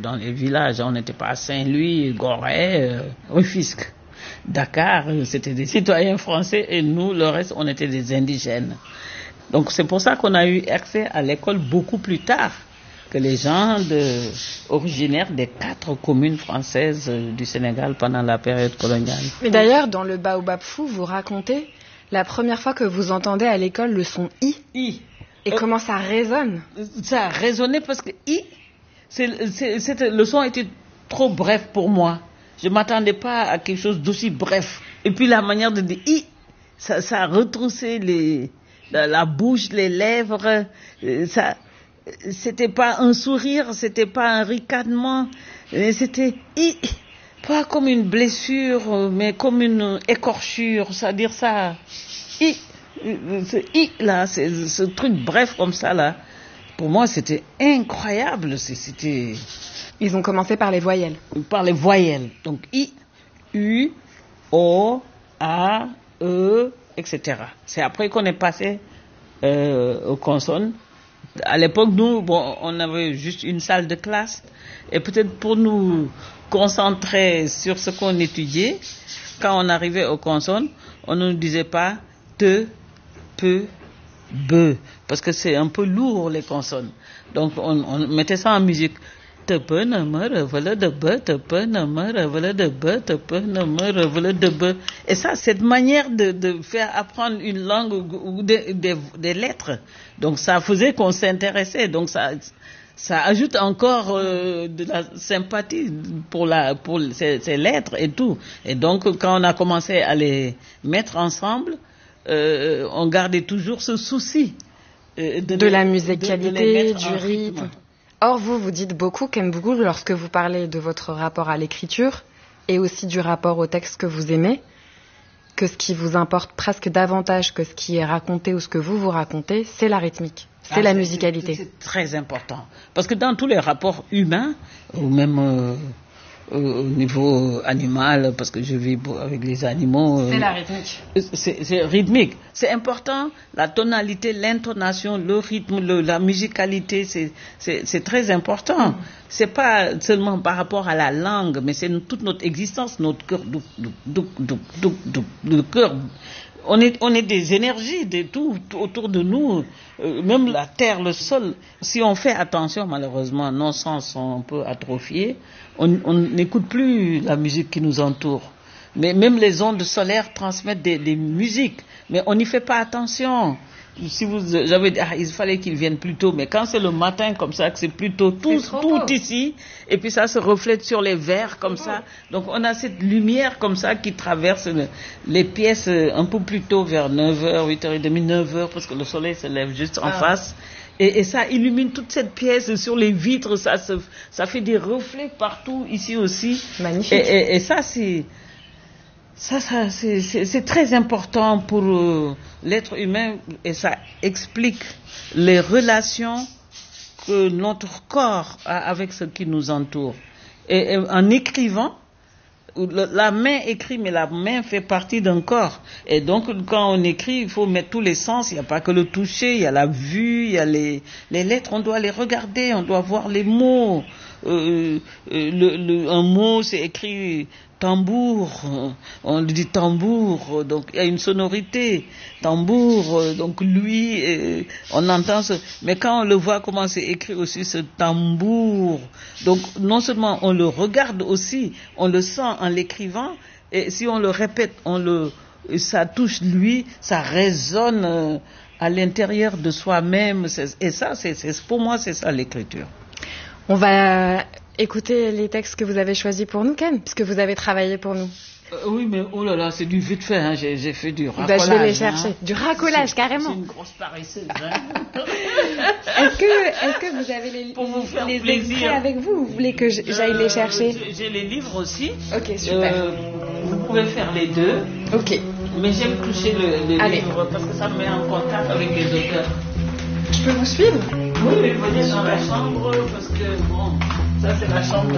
dans les villages. On n'était pas à Saint-Louis, Gorée, Rufisque. Dakar, c'était des citoyens français et nous, le reste, on était des indigènes. Donc c'est pour ça qu'on a eu accès à l'école beaucoup plus tard que les gens originaires des 4 communes françaises du Sénégal pendant la période coloniale. Mais d'ailleurs, dans le Baobab Fou, vous racontez la première fois que vous entendez à l'école le son I. I. Et comment ça résonne? Ça a résonné parce que I, le son était trop bref pour moi. Je ne m'attendais pas à quelque chose d'aussi bref. Et puis la manière de dire I, ça a retroussé la bouche, les lèvres. C'était pas un sourire, c'était pas un ricanement. C'était I, pas comme une blessure, mais comme une écorchure. C'est-à-dire ça, I. Ce I là, ce truc bref comme ça là, pour moi c'était incroyable. Ils ont commencé par les voyelles. Par les voyelles. Donc I, U, O, A, E, etc. C'est après qu'on est passé aux consonnes. À l'époque, nous, on avait juste une salle de classe. Et peut-être pour nous concentrer sur ce qu'on étudiait, quand on arrivait aux consonnes, on ne nous disait pas te, peu, be, parce que c'est un peu lourd les consonnes. Donc on mettait ça en musique. Te peu ne me revele de be, te peu ne me revele de be, te peu ne me revele de be. Et ça, cette manière de faire apprendre une langue ou des lettres, donc ça faisait qu'on s'intéressait. Donc ça ajoute encore de la sympathie pour ces lettres et tout. Et donc quand on a commencé à les mettre ensemble, on gardait toujours ce souci de la musicalité, du rythme. Or, vous dites beaucoup, Kembougoul, lorsque vous parlez de votre rapport à l'écriture et aussi du rapport au texte que vous aimez, que ce qui vous importe presque davantage que ce qui est raconté ou ce que vous racontez, c'est la rythmique, c'est la musicalité. C'est très important. Parce que dans tous les rapports humains, ou même au niveau animal, parce que je vis avec les animaux. C'est la rythmique. C'est rythmique. C'est important, la tonalité, l'intonation, le rythme, la musicalité, c'est très important. C'est pas seulement par rapport à la langue, mais c'est toute notre existence, notre cœur, le cœur. On est des énergies, de tout autour de nous, même la terre, le sol. Si on fait attention, malheureusement, nos sens sont un peu atrophiés. On n'écoute plus la musique qui nous entoure. Mais même les ondes solaires transmettent des musiques, mais on n'y fait pas attention. Si j'avais dit, il fallait qu'ils viennent plus tôt, mais quand c'est le matin comme ça, que c'est plutôt tout ici, et puis ça se reflète sur les verres comme ça. Donc on a cette lumière comme ça qui traverse les pièces un peu plus tôt, vers 9h, 8h30, 9h, parce que le soleil se lève juste en face. Et ça illumine toute cette pièce sur les vitres, ça fait des reflets partout ici aussi. Magnifique. Et ça, c'est très important pour l'être humain et ça explique les relations que notre corps a avec ce qui nous entoure. Et en écrivant, la main écrit, mais la main fait partie d'un corps. Et donc, quand on écrit, il faut mettre tous les sens. Il n'y a pas que le toucher, il y a la vue, il y a les lettres. On doit les regarder, on doit voir les mots. Un mot, c'est écrit tambour. On dit tambour, donc il y a une sonorité. Tambour, donc lui, on entend ce... Mais quand on le voit comment c'est écrit aussi, ce tambour, donc non seulement on le regarde aussi, on le sent en l'écrivant, et si on le répète, ça touche lui, ça résonne à l'intérieur de soi-même, et ça, pour moi, c'est ça l'écriture. On va écouter les textes que vous avez choisis pour nous, Ken, puisque vous avez travaillé pour nous. Oui, mais oh là là, c'est du vite fait, hein. J'ai fait du racolage. Je vais les chercher. Du racolage, carrément. C'est une grosse paresseuse. Hein. Est-ce que vous avez les extraits avec vous? Vous voulez que j'aille les chercher? J'ai les livres aussi. Ok, super. Vous pouvez faire les deux. Ok. Mais j'aime toucher les livres parce que ça me met en contact avec les auteurs. Je peux vous suivre? Oui, mais venez dans la chambre parce que, bon, ça c'est la chambre.